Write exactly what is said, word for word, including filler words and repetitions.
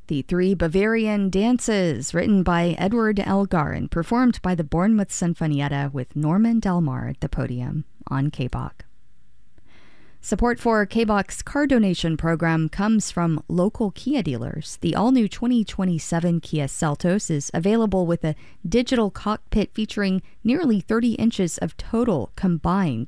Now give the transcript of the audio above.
The Three Bavarian Dances, written by Edward Elgar and performed by the Bournemouth Sinfonietta with Norman Delmar at the podium on K B O C. Support for K B O C's car donation program comes from local Kia dealers. The all-new twenty twenty-seven Kia Seltos is available with a digital cockpit featuring nearly thirty inches of total combined